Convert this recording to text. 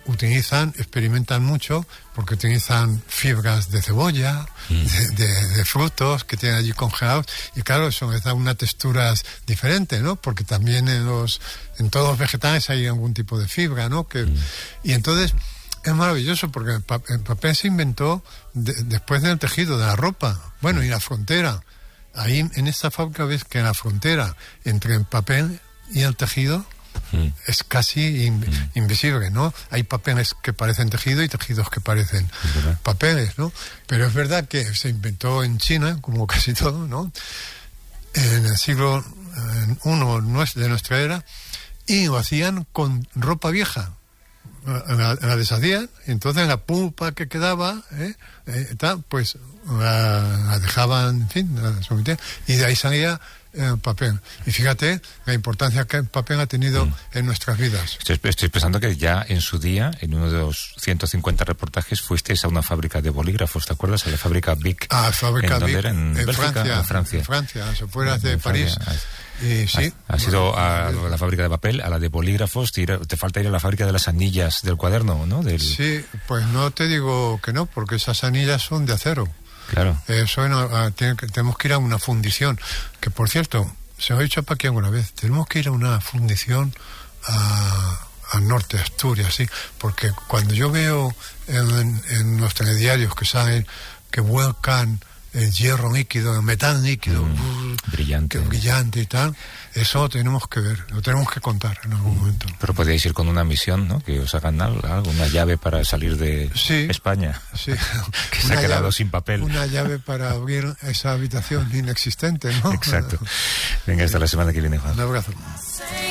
experimentan mucho, porque utilizan fibras de cebolla, de frutos que tienen allí congelados, y claro, eso les da unas texturas diferentes, ¿no? Porque también en todos los vegetales hay algún tipo de fibra, ¿no? Y entonces es maravilloso, porque el papel se inventó después del tejido, de la ropa, bueno, y la frontera. Ahí en esta fábrica ves que la frontera entre el papel y el tejido es casi invisible, ¿no? Hay papeles que parecen tejido y tejidos que parecen papeles, ¿no? Pero es verdad que se inventó en China, como casi todo, ¿no? En el siglo I de nuestra era, y lo hacían con ropa vieja. La deshacían, y entonces la pulpa que quedaba, pues la dejaban, en fin, la sometían, y de ahí salía papel. Y fíjate la importancia que el papel ha tenido en nuestras vidas. Estoy pensando que ya en su día, en uno de los 150 reportajes, fuisteis a una fábrica de bolígrafos, ¿te acuerdas? A la fábrica Bic. Fábrica Bic, en Bélgica, Francia. En Francia, se fuera de París. Sí. Has ido a la fábrica de papel, a la de bolígrafos, te falta ir a la fábrica de las anillas del cuaderno, ¿no? Sí, pues no te digo que no, porque esas anillas son de acero. Claro. Tenemos que ir a una fundición, que por cierto, se lo he dicho para aquí alguna vez, tenemos que ir a una fundición al norte de Asturias, sí, porque cuando yo veo en los telediarios que salen, que vuelcan el hierro líquido, el metal líquido, brillante y tal, eso lo tenemos que ver, lo tenemos que contar en algún momento. Pero podéis ir con una misión, ¿no? Que os hagan algo, una llave para salir de España. Sí. Que se ha quedado sin papel. Una llave para abrir esa habitación inexistente, ¿no? Exacto. Venga, hasta la semana que viene, Juan. Un abrazo.